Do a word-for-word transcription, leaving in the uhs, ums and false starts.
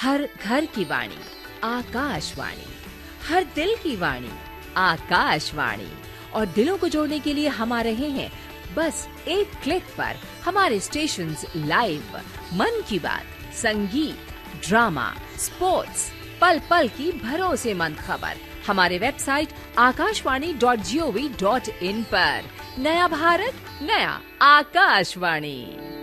हर घर की वाणी आकाशवाणी, हर दिल की वाणी आकाशवाणी। और दिलों को जोड़ने के लिए हम आ रहे हैं बस एक क्लिक पर। हमारे स्टेशंस लाइव, मन की बात, संगीत, ड्रामा, स्पोर्ट्स, पल पल की भरोसेमंद खबर हमारे website Akashvani dot G O V dot in पर। नया भारत, नया आकाशवाणी।